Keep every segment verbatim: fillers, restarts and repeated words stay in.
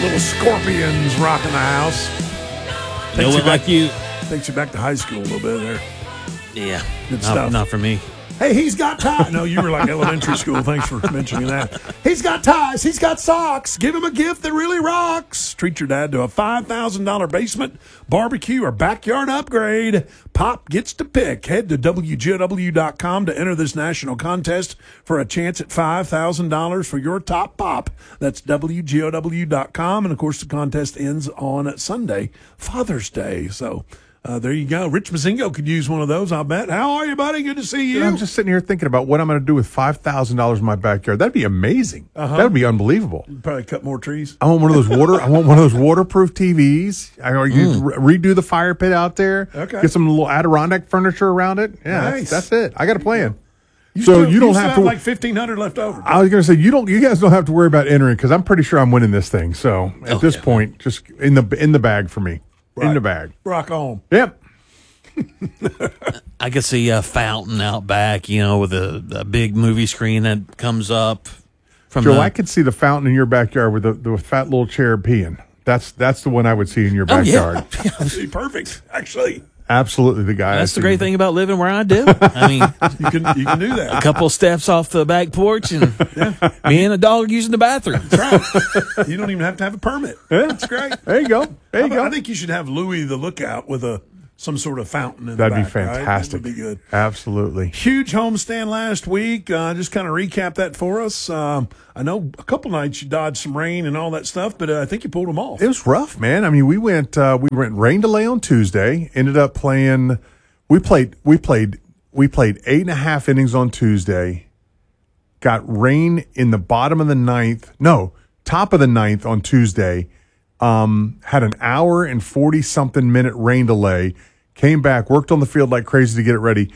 Little Scorpions rocking the house. No Takes one you back, like you. Takes you back to high school a little bit there. Yeah, Good not, stuff. not for me. Hey, he's got ties. No, you were like elementary school. Thanks for mentioning that. He's got ties. He's got socks. Give him a gift that really rocks. Treat your dad to a five thousand dollars basement, barbecue, or backyard upgrade. Pop gets to pick. Head to W G O W dot com to enter this national contest for a chance at five thousand dollars for your top pop. That's W G O W dot com. And, of course, the contest ends on Sunday, Father's Day. So, Uh, there you go. Rich Mazingo could use one of those, I'll bet. How are you, buddy? Good to see you. I'm just sitting here thinking about what I'm going to do with five thousand dollars in my backyard. That'd be amazing. Uh-huh. That would be unbelievable. Probably cut more trees. I want one of those water. I want one of those waterproof T Vs. I want you to re- redo the fire pit out there. Okay. Get some little Adirondack furniture around it. Yeah, Nice. that's, that's it. I got a plan. You so still, you don't still have to like fifteen hundred left over. I was going to say you don't. You guys don't have to worry about entering because I'm pretty sure I'm winning this thing. So at Oh, this yeah. point, just in the in the bag for me. Right. In the bag. Rock on. Yep. I could see a fountain out back, you know, with a, a big movie screen that comes up from Joe, the, I could see the fountain in your backyard with the, the fat little chair peeing. That's that's the one I would see in your Oh, yeah. backyard. That'd be perfect, actually. Absolutely, the guy. I That's the see. great thing about living where I do. I mean, You can you can do a that. couple steps off the back porch and me and a dog using the bathroom. That's right. You don't even have to have a permit. That's great. There you go. There you I, go. I think you should have Louis the Lookout with a some sort of fountain in That'd the be back, right? fantastic. That would be good. Absolutely. Huge homestand last week. Uh, just kind of recap that for us. Um, I know a couple nights you dodged some rain and all that stuff, but uh, I think you pulled them off. It was rough, man. I mean, we went uh, we went rain delay on Tuesday. Ended up playing. We played. We played. We played eight and a half innings on Tuesday. Got rain in the bottom of the ninth. No, top of the ninth on Tuesday. Um, had an hour and forty something minute rain delay. Came back, worked on the field like crazy to get it ready.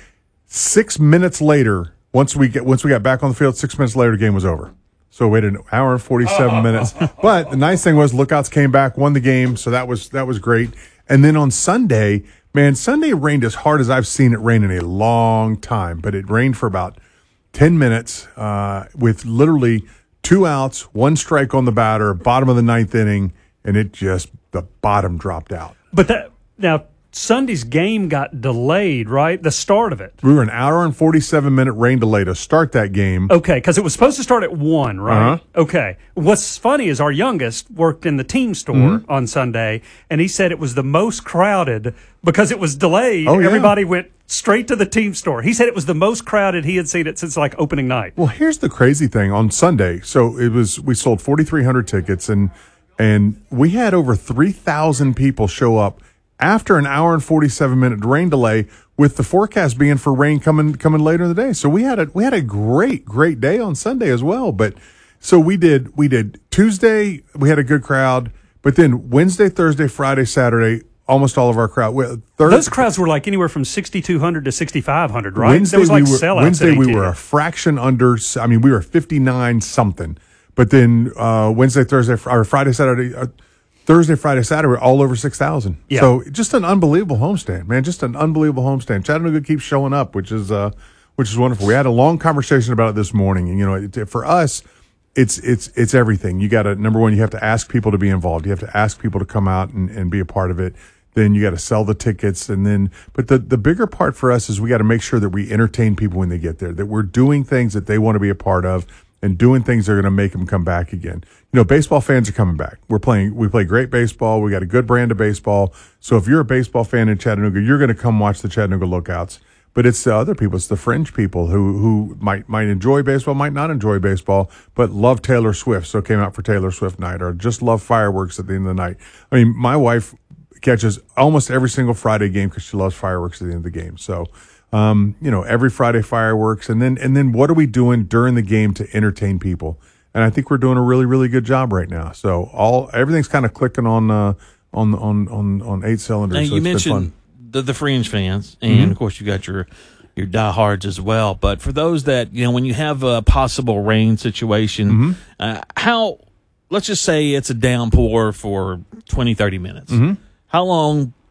Six minutes later, once we get once we got back on the field, six minutes later, the game was over. So we waited an hour and forty seven minutes. But the nice thing was, Lookouts came back, won the game, so that was that was great. And then on Sunday, man, Sunday rained as hard as I've seen it rain in a long time. But it rained for about ten minutes uh, with literally two outs, one strike on the batter, bottom of the ninth inning, and it just the bottom dropped out. But that now Sunday's game got delayed, right? The start of it. We were an hour and forty-seven minute rain delay to start that game. Okay, because it was supposed to start at one, right? Uh-huh. Okay. What's funny is our youngest worked in the team store Mm-hmm. on Sunday, and he said it was the most crowded because it was delayed. Oh, yeah. Everybody went straight to the team store. He said it was the most crowded he had seen it since like opening night. Well, here's the crazy thing. On Sunday, so it was we sold forty-three hundred tickets, and and we had over three thousand people show up after an hour and forty-seven minute rain delay, with the forecast being for rain coming coming later in the day. So we had a we had a great great day on Sunday as well. But so we did we did Tuesday, we had a good crowd, but then Wednesday, Thursday, Friday, Saturday, almost all of our crowd. well, Third, Those crowds were like anywhere from sixty-two hundred to sixty-five hundred, right? Wednesday, there was like we were, sellouts Wednesday at we A T and T. were a fraction under. I mean, we were fifty-nine something. But then uh, Wednesday, Thursday, or Friday, Saturday, uh, Thursday, Friday, Saturday, we're all over six thousand. Yeah. So just an unbelievable homestand, man. Just an unbelievable homestand. Chattanooga keeps showing up, which is uh, which is wonderful. We had a long conversation about it this morning, and you know, it, for us, it's it's it's everything. You got to number one, you have to ask people to be involved. You have to ask people to come out and, and be a part of it. Then you got to sell the tickets, and then but the the bigger part for us is we got to make sure that we entertain people when they get there. That we're doing things that they want to be a part of, and doing things that are going to make them come back again. You know, baseball fans are coming back. We're playing, we play great baseball. We got a good brand of baseball. So if you're a baseball fan in Chattanooga, you're going to come watch the Chattanooga Lookouts. But it's the other people, it's the fringe people who who might might enjoy baseball, might not enjoy baseball, but love Taylor Swift, so came out for Taylor Swift night, or just love fireworks at the end of the night. I mean, my wife catches almost every single Friday game because she loves fireworks at the end of the game. So, um, you know, every Friday fireworks, and then and then what are we doing during the game to entertain people? And I think we're doing a really, really good job right now. So all everything's kind of clicking on uh, on on on on eight cylinders. Now, so you it's been fun. mentioned the, the fringe fans, and Mm-hmm. of course you got your your diehards as well. But for those that, you know, when you have a possible rain situation, Mm-hmm. uh, how, let's just say it's a downpour for twenty, thirty minutes. Mm-hmm. How long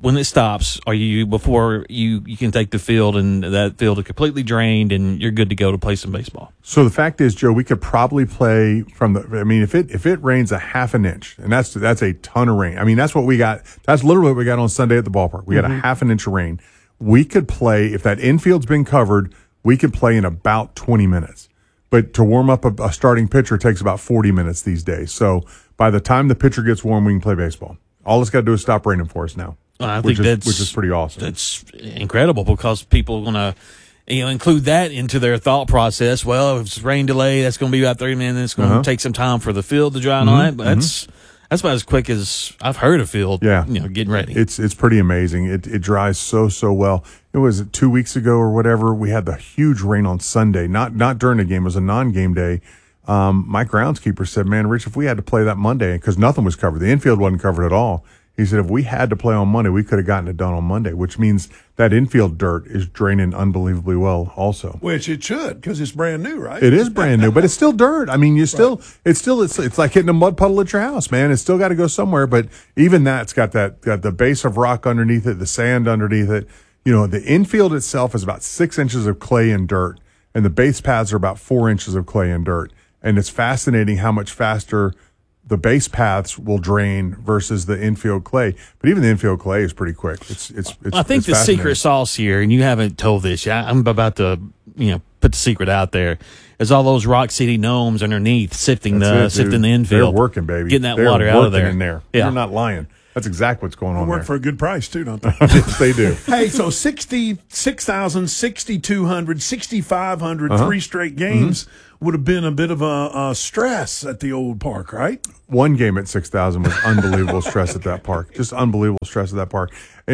when it stops, are you before you, you can take the field and that field is completely drained and you're good to go to play some baseball? So the fact is, Joe, we could probably play from the. I mean, if it if it rains a half an inch, and that's that's a ton of rain. I mean, that's what we got. That's literally what we got on Sunday at the ballpark. We got mm-hmm. a half an inch of rain. We could play if that infield's been covered. We could play in about twenty minutes. But to warm up a, a starting pitcher takes about forty minutes these days. So by the time the pitcher gets warm, we can play baseball. All it's got to do is stop raining for us now. Well, I which think is, that's which is pretty awesome. That's incredible because people are going to, you know, include that into their thought process. Well, if it's rain delay, that's going to be about thirty minutes. It's going to uh-huh. take some time for the field to dry and mm-hmm. all that. But that's mm-hmm. that's about as quick as I've heard a field. Yeah. you know, getting ready. It's it's pretty amazing. It it dries so so well. It was two weeks ago or whatever. We had the huge rain on Sunday. Not not during the game. It was a non-game day. Um, my groundskeeper said, "Man, Rich, if we had to play that Monday because nothing was covered, the infield wasn't covered at all." He said, if we had to play on Monday, we could have gotten it done on Monday, which means that infield dirt is draining unbelievably well also. Which it should, because it's brand new, right? It is brand new, but it's still dirt. I mean, you still, right. it's still, it's, it's like hitting a mud puddle at your house, man. It's still got to go somewhere, but even that's got that, got the base of rock underneath it, the sand underneath it. You know, the infield itself is about six inches of clay and dirt, and the base paths are about four inches of clay and dirt. And it's fascinating how much faster the base paths will drain versus the infield clay, but even the infield clay is pretty quick. It's it's. it's I think it's the secret sauce here, and you haven't told this yet. I'm about to, you know, put the secret out there. Is all those rock city gnomes underneath sifting That's the it, sifting the infield, they're working, baby, getting that they're water out of there. In there, yeah, you're not lying. That's exactly what's going on. They work there. for a good price too, don't they? Yes, they do. Hey, so sixty-six thousand, sixty-two hundred, sixty-five hundred, uh-huh. three straight games mm-hmm. would have been a bit of a, a stress at the old park, right? One game at six thousand was unbelievable stress at that park. Just unbelievable stress at that park.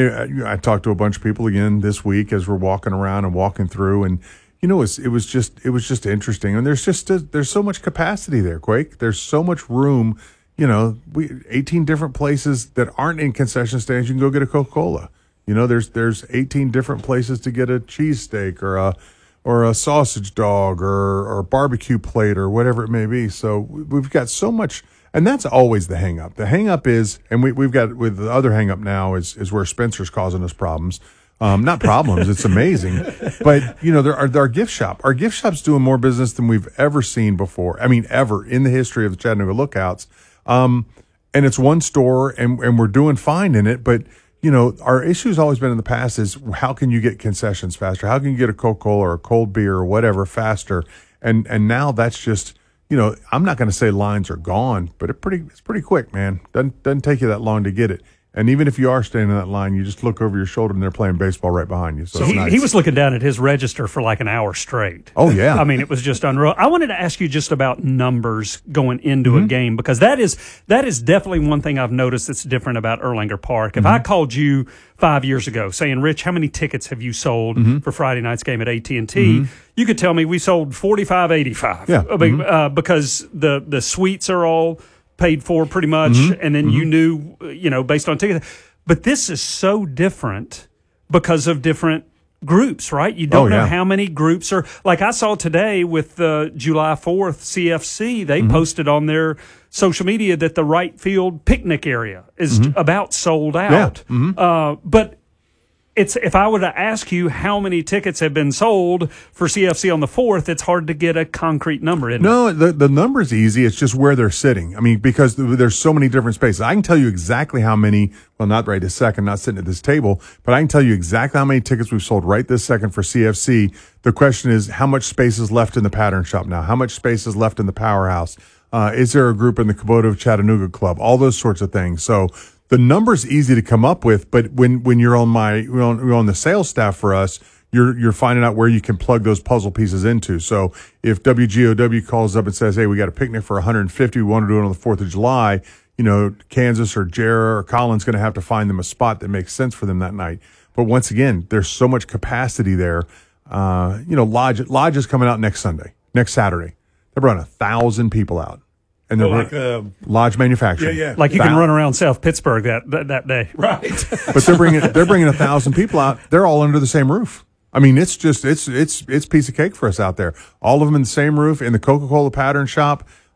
I talked to a bunch of people again this week as we're walking around and walking through, and you know, it was, it was just it was just interesting. And there's just a, there's so much capacity there, Quake. There's so much room. You know, we eighteen different places that aren't in concession stands. You can go get a Coca-Cola. You know, there's there's eighteen different places to get a cheesesteak or a or a sausage dog or or a barbecue plate or whatever it may be. So we've got so much, and that's always the hang up. The hang up is, and we we've got with the other hang up now is is where Spencer's causing us problems. Um, not problems. It's amazing. But, you know, there are, our gift shop, our gift shop's doing more business than we've ever seen before. I mean, ever in the history of the Chattanooga Lookouts. Um, and it's one store and, and we're doing fine in it. But, you know, our issue's always been in the past is how can you get concessions faster? How can you get a Coca-Cola or a cold beer or whatever faster? And, and now that's just, you know, I'm not going to say lines are gone, but it pretty, it's pretty quick, man. Doesn't, doesn't take you that long to get it. And even if you are standing in that line, you just look over your shoulder and they're playing baseball right behind you. So, so it's he, nice. he was looking down at his register for like an hour straight. Oh, yeah. I mean, it was just unreal. I wanted to ask you just about numbers going into mm-hmm. a game, because that is that is definitely one thing I've noticed that's different about Erlanger Park. If mm-hmm. I called you five years ago saying, Rich, how many tickets have you sold mm-hmm. for Friday night's game at A T and T? Mm-hmm. You could tell me we sold forty-five eighty-five. Yeah. I mean, mm-hmm. uh, because the, the suites are all paid for pretty much, mm-hmm. and then mm-hmm. you knew, you know, based on tickets. But this is so different because of different groups, right? You don't oh, yeah. know how many groups are. Like I saw today with the July fourth C F C, they mm-hmm. posted on their social media that the right field picnic area is mm-hmm. about sold out. Yeah. Mm-hmm. Uh, but it's if I were to ask you how many tickets have been sold for C F C on the fourth, it's hard to get a concrete number. Isn't no, it? the the number's easy. It's just where they're sitting. I mean, because there's so many different spaces. I can tell you exactly how many. Well, not right this second, not sitting at this table, but I can tell you exactly how many tickets we've sold right this second for C F C. The question is, how much space is left in the Pattern Shop now? How much space is left in the Powerhouse? Uh, is there a group in the Kubota of Chattanooga Club? All those sorts of things. So the number's easy to come up with, but when, when you're on my, you're on, you're on the sales staff for us, you're, you're finding out where you can plug those puzzle pieces into. So if W G O W calls up and says, hey, we got a picnic for one hundred fifty, we want to do it on the fourth of July, you know, Kansas or Jarrah or Colin's going to have to find them a spot that makes sense for them that night. But once again, there's so much capacity there. Uh, you know, Lodge, Lodge is coming out next Sunday, next Saturday. They're running a thousand people out. And they're oh, like, uh, Lodge Manufacturing. Yeah, yeah. Like you can run around South Pittsburgh that that, that day, right? But they're bringing they're bringing a thousand people out. They're all under the same roof. I mean, it's just it's it's it's piece of cake for us out there. All of them in the same roof in the Coca-Cola Pattern Shop.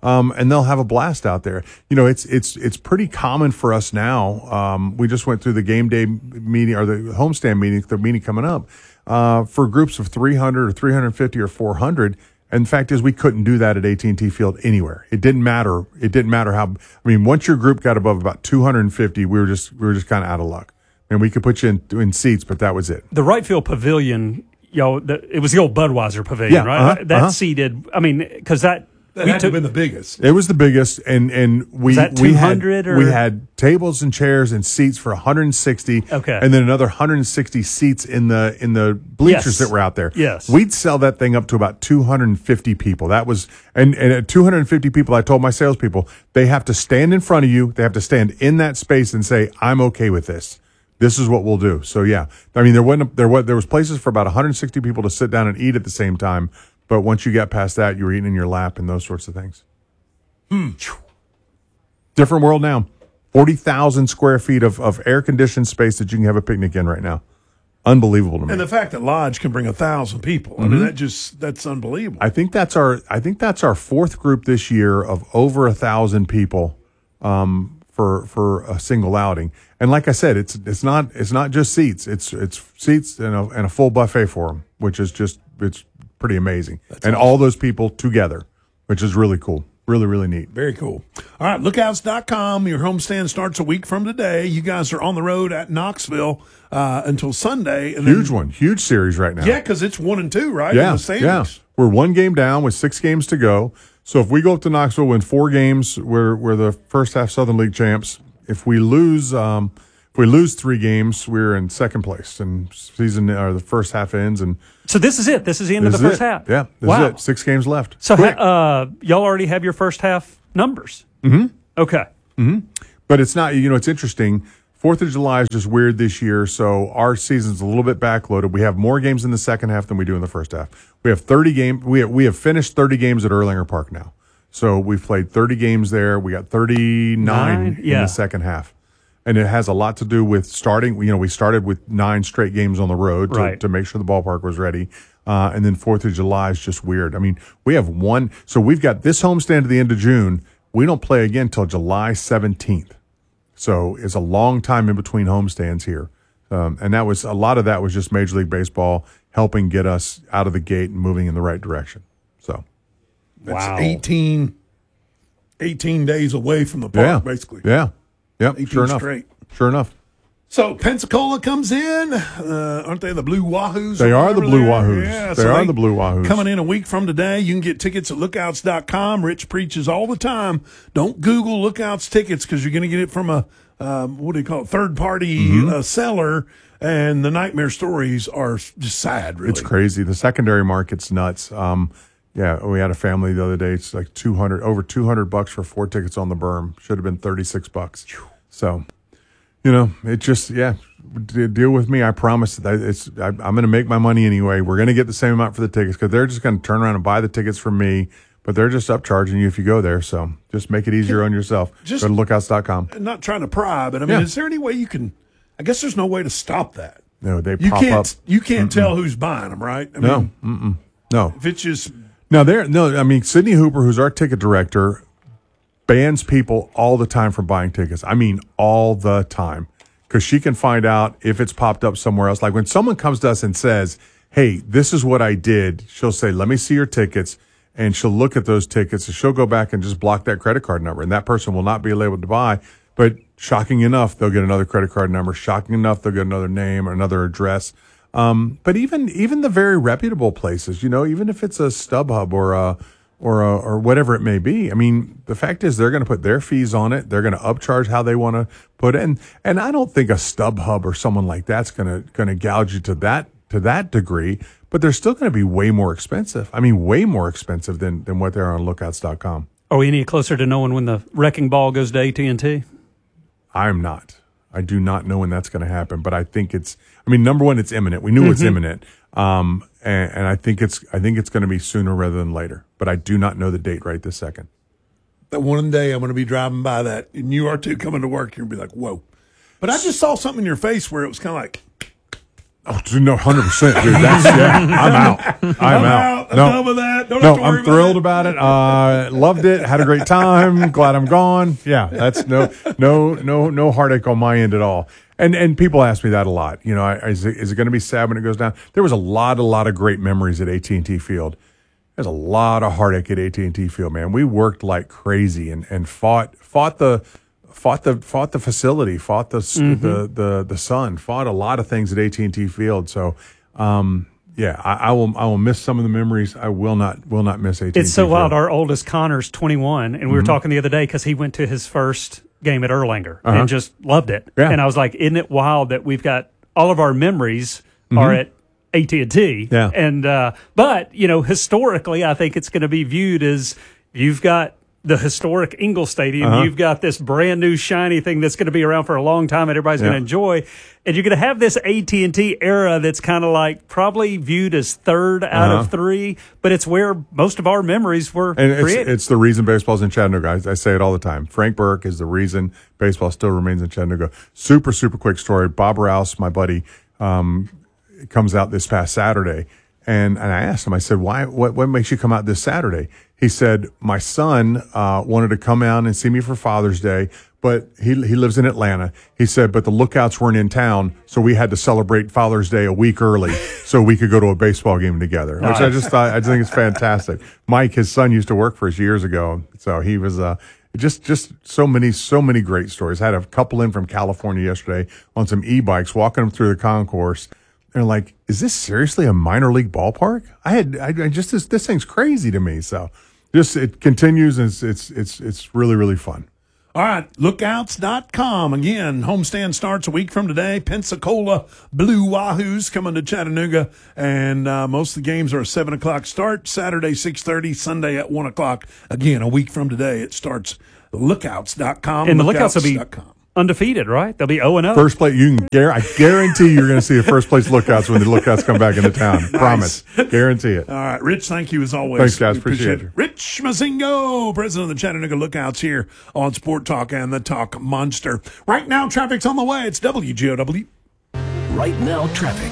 Um, and they'll have a blast out there. You know, it's it's it's pretty common for us now. Um, we just went through the game day meeting or the homestand meeting, the meeting coming up, uh, for groups of three hundred or three hundred fifty or four hundred. And the fact is, we couldn't do that at A T and T Field anywhere. It didn't matter. It didn't matter how. I mean, once your group got above about two hundred fifty, we were just we were just kind of out of luck. And we could put you in, in seats, but that was it. The right field pavilion, yo, the, it was the old Budweiser pavilion, Yeah, right? uh-huh, that uh-huh. seated. I mean, because that. That we had to took- have been the biggest. It was the biggest, and and we Was that we had two hundred or- we had tables and chairs and seats for one hundred sixty. Okay. And then another one hundred sixty seats in the in the bleachers Yes. that were out there. Yes. We'd sell that thing up to about two hundred fifty people. That was and and at two hundred fifty people, I told my salespeople they have to stand in front of you. They have to stand in that space and say, "I'm okay with this. This is what we'll do." So yeah, I mean there wasn't there was there was places for about one hundred sixty people to sit down and eat at the same time. But once you got past that, you were eating in your lap and those sorts of things. Hmm. Different world now. forty thousand square feet of, of air-conditioned space that you can have a picnic in right now. Unbelievable to me. And the fact that Lodge can bring a thousand people, I mean, that just, that's unbelievable. I think that's our I think that's our fourth group this year of over a thousand people um, for for a single outing. And like I said, it's it's not it's not just seats. It's it's seats and a, and a full buffet for them, which is just it's pretty amazing. And all those people together, which is really cool. Really, really neat. Very cool. All right, lookouts dot com. Your homestand starts a week from today. You guys are on the road at Knoxville uh, until Sunday. And Huge then, one. Huge series right now. Yeah, because it's one and two, right? in Yeah, the standings. yeah. We're one game down with six games to go. So if we go up to Knoxville, win four games, we're we're the first half Southern League champs. If we lose, um, if we lose three games, we're in second place, and season or the first half ends. And So this is it. This is the end this of the is first it. half. Yeah, this wow. is it. Six games left. So Quick. ha- uh, y'all already have your first half numbers. Mm-hmm. Okay. But it's not, you know, it's interesting. Fourth of July is just weird this year, so our season's a little bit backloaded. We have more games in the second half than we do in the first half. We have thirty games. We have, we have finished thirty games at Erlanger Park now. So we've played thirty games there. We got thirty-nine Nine? in Yeah. the second half. And it has a lot to do with starting. You know, we started with nine straight games on the road to, Right. to make sure the ballpark was ready. Uh, and then Fourth of July is just weird. I mean, we have one. So we've got this homestand at the end of June. We don't play again until July seventeenth. So it's a long time in between homestands here. Um, and that was a lot of that was just Major League Baseball helping get us out of the gate and moving in the right direction. So That's Wow. eighteen, eighteen days away from the park, yeah, basically. yeah, yep. eighteen Sure enough. straight. Sure enough. So Pensacola comes in. Uh, aren't they the Blue Wahoos? They or are the whatever Blue they are? Wahoos. Yeah, They so are the Blue Wahoos. Coming in a week from today. You can get tickets at lookouts dot com. Rich preaches all the time. Don't Google Lookouts tickets because you're going to get it from a, um, what do you call it, third party Mm-hmm. uh, seller. And the nightmare stories are just sad, really. It's crazy. The secondary market's nuts. Um, yeah, we had a family the other day. It's like two hundred, over two hundred bucks for four tickets on the berm. Should have been thirty-six bucks. So, you know, it just, yeah, d- deal with me. I promise that it's, I, I'm going to make my money anyway. We're going to get the same amount for the tickets because they're just going to turn around and buy the tickets from me, but they're just upcharging you if you go there. So just make it easier on yourself. Just- go to lookouts dot com. Not trying to pry, but I mean, Yeah. is there any way you can? I guess there's no way to stop that. No, they You pop can't. up. You can't tell who's buying them, right? I No, mean, mm-mm. no. if it's just No, there. No, I mean Sydney Hooper, who's our ticket director, bans people all the time from buying tickets. I mean, all the time, because she can find out if it's popped up somewhere else. Like when someone comes to us and says, "Hey, this is what I did," she'll say, "Let me see your tickets," and she'll look at those tickets and she'll go back and just block that credit card number, and that person will not be able to buy. But shocking enough, they'll get another credit card number. Shocking enough, they'll get another name or another address. Um, but even even the very reputable places, you know, even if it's a StubHub or a or a, or whatever it may be, I mean, the fact is they're going to put their fees on it. They're going to upcharge how they want to put it. And and I don't think a StubHub or someone like that's going to going to gouge you to that to that degree. But they're still going to be way more expensive. I mean, way more expensive than than what they're on lookouts dot com. Are we any closer to knowing when the wrecking ball goes to A T and T? I'm not. I do not know when that's going to happen, but I think it's. I mean, number one, it's imminent. We knew it's imminent, um, and, and I think it's. I think it's going to be sooner rather than later. But I do not know the date right this second. that one day I'm going to be driving by that, and you are too, coming to work. You're going to be like, whoa. But I just saw something in your face where it was kind of like, Oh, no, one hundred percent, dude. That's, yeah, I'm out. I'm, I'm out. out. I'm no, done with that. Don't no, have to worry I'm thrilled about it. Uh, loved it. Had a great time. Glad I'm gone. Yeah, that's no, no, no, no heartache on my end at all. And and people ask me that a lot. You know, I, is it, is it going to be sad when it goes down? There was a lot, a lot of great memories at A T and T Field. There's a lot of heartache at A T and T Field, man. We worked like crazy and, and fought fought the fought the fought the facility, fought the mm-hmm. the the the sun, fought a lot of things at A T and T Field. So, um, yeah, I, I will I will miss some of the memories. I will not will not miss A T and T. It's so Field. wild. Our oldest Connor's twenty-one, and we mm-hmm. were talking the other day because he went to his first game at Erlanger uh-huh. and just loved it. Yeah. And I was like, isn't it wild that we've got all of our memories mm-hmm. are at A T and T? Yeah. And uh, but you know, historically, I think it's going to be viewed as you've got the historic Ingle Stadium, uh-huh. you've got this brand new shiny thing that's going to be around for a long time, and everybody's yeah. going to enjoy. And you're going to have this A T and T era that's kind of like probably viewed as third out uh-huh. of three, but it's where most of our memories were and created. It's, it's the reason baseball's in Chattanooga. I, I say it all the time. Frank Burke is the reason baseball still remains in Chattanooga. Super, super quick story. Bob Rouse, my buddy, um, comes out this past Saturday, and, and I asked him, I said, why, what, what makes you come out this Saturday? He said, my son uh, wanted to come out and see me for Father's Day, but he he lives in Atlanta. He said, but the Lookouts weren't in town, so we had to celebrate Father's Day a week early so we could go to a baseball game together, which I just thought, I just think it's fantastic. Mike, his son, used to work for us years ago, so he was uh, just just so many, so many great stories. I had a couple in from California yesterday on some e-bikes, walking them through the concourse. They're like, is this seriously a minor league ballpark? I had, I, I just, this, this thing's crazy to me. So just, it continues and it's, it's, it's, it's really, really fun. All right, lookouts dot com. Again, homestand starts a week from today. Pensacola Blue Wahoos coming to Chattanooga, and uh, most of the games are a seven o'clock start, Saturday six thirty, Sunday at one o'clock. Again, a week from today, it starts lookouts dot com. And the Lookouts will be undefeated, right? They'll be oh and oh. First place, you can gar- I guarantee you're going to see the first place Lookouts when the Lookouts come back into town. Nice. Promise. Guarantee it. All right, Rich, thank you as always. Thanks, guys. We Appreciate, appreciate it. Rich Mazingo, president of the Chattanooga Lookouts here on Sport Talk and the Talk Monster. Right now, traffic's on the way. It's W G O W. Right now, traffic.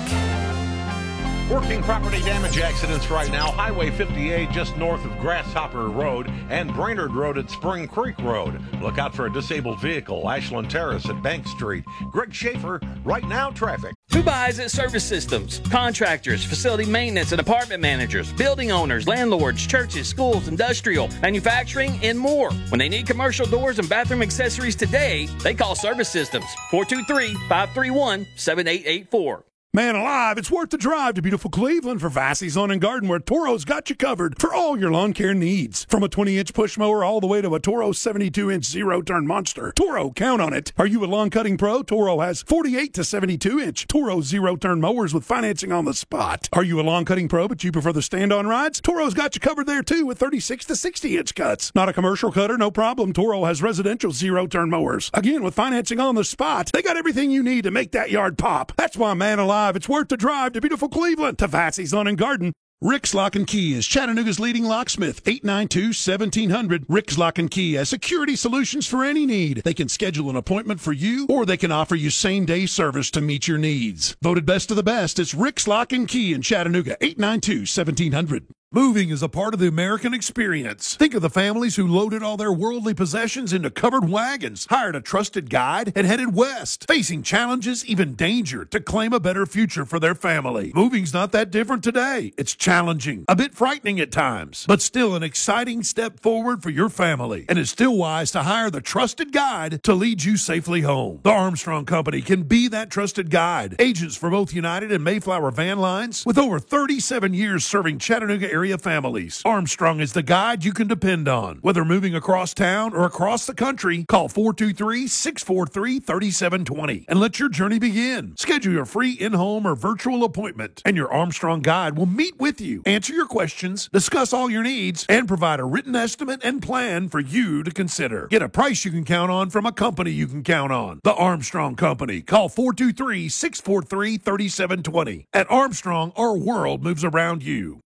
Working property damage accidents right now. Highway fifty-eight just north of Grasshopper Road and Brainerd Road at Spring Creek Road. Look out for a disabled vehicle. Ashland Terrace at Bank Street. Greg Schaefer, Right Now Traffic. Who buys at Service Systems? Contractors, facility maintenance and apartment managers, building owners, landlords, churches, schools, industrial, manufacturing, and more. When they need commercial doors and bathroom accessories today, they call Service Systems. four two three, five three one, seven eight eight four. Man alive, it's worth the drive to beautiful Cleveland for Vassey's Lawn and Garden, where Toro's got you covered for all your lawn care needs. From a twenty-inch push mower all the way to a Toro seventy-two inch zero-turn monster. Toro, count on it. Are you a lawn cutting pro? Toro has forty-eight to seventy-two inch Toro zero-turn mowers with financing on the spot. Are you a lawn cutting pro but you prefer the stand-on rides? Toro's got you covered there too with thirty-six to sixty inch cuts. Not a commercial cutter? No problem. Toro has residential zero-turn mowers. Again, with financing on the spot. They got everything you need to make that yard pop. That's why, man alive, it's worth the drive to beautiful Cleveland to Vassey's Lawn and Garden. Rick's Lock and Key is Chattanooga's leading locksmith. eight nine two, seventeen hundred. Rick's Lock and Key has security solutions for any need. They can schedule an appointment for you, or they can offer you same-day service to meet your needs. Voted best of the best, it's Rick's Lock and Key in Chattanooga. eight nine two, seventeen hundred. Moving is a part of the American experience. Think of the families who loaded all their worldly possessions into covered wagons, hired a trusted guide, and headed west, facing challenges, even danger, to claim a better future for their family. Moving's not that different today. It's challenging, a bit frightening at times, but still an exciting step forward for your family. And it's still wise to hire the trusted guide to lead you safely home. The Armstrong Company can be that trusted guide. Agents for both United and Mayflower van lines, with over thirty-seven years serving Chattanooga area families. Armstrong is the guide you can depend on. Whether moving across town or across the country, call four two three, six four three, three seven two zero and let your journey begin. Schedule your free in-home or virtual appointment, and your Armstrong guide will meet with you, answer your questions, discuss all your needs, and provide a written estimate and plan for you to consider. Get a price you can count on from a company you can count on. The Armstrong Company. Call four two three, six four three, three seven two zero. At Armstrong, our world moves around you.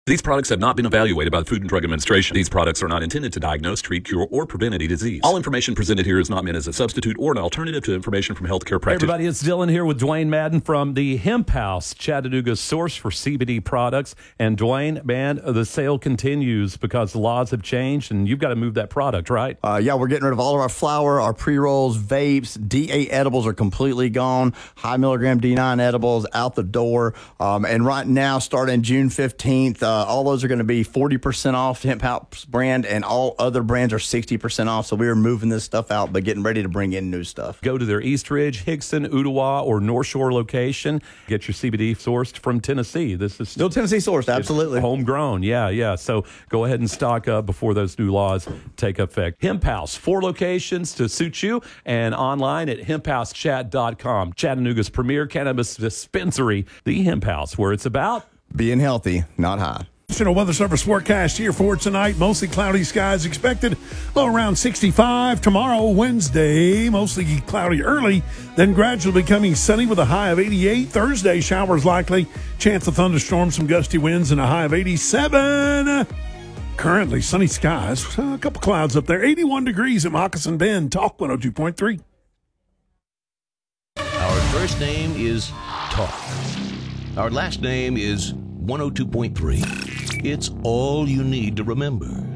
These products have not been evaluated by the Food and Drug Administration. These products are not intended to diagnose, treat, cure, or prevent any disease. All information presented here is not meant as a substitute or an alternative to information from healthcare Hey practitioners. everybody, it's Dylan here with Dwayne Madden from the Hemp House, Chattanooga's source for C B D products. And Dwayne, man, the sale continues because the laws have changed and you've got to move that product, right? Uh, yeah, we're getting rid of all of our flour, our pre-rolls, vapes, D eight edibles are completely gone. High milligram D nine edibles out the door. Um, and right now, starting June fifteenth, uh, all those are going to be forty percent off Hemp House brand, and all other brands are sixty percent off. So we are moving this stuff out, but getting ready to bring in new stuff. Go to their East Ridge, Hickson, Ottawa, or North Shore location. Get your C B D sourced from Tennessee. This is Still Tennessee sourced, absolutely. Homegrown, yeah, yeah. So go ahead and stock up before those new laws take effect. Hemp House, four locations to suit you, and online at hemp house chat dot com. Chattanooga's premier cannabis dispensary, the Hemp House, where it's about being healthy, not high. National Weather Service forecast here for tonight. Mostly cloudy skies expected. Low around sixty-five. Tomorrow, Wednesday, mostly cloudy early, then gradually becoming sunny with a high of eighty-eight. Thursday, showers likely. Chance of thunderstorms, some gusty winds, and a high of eighty-seven. Currently, sunny skies. A couple clouds up there. eighty-one degrees at Moccasin Bend. Talk one oh two point three. Our first name is Talk. Our last name is one oh two point three. It's all you need to remember.